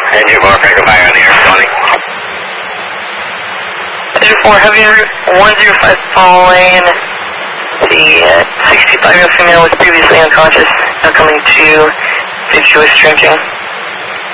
Engine 4, Franco Fire on the air, Tony. Engine 4, heavy route 105 following the 65-year-old female was previously unconscious, now coming to 52 with drinking.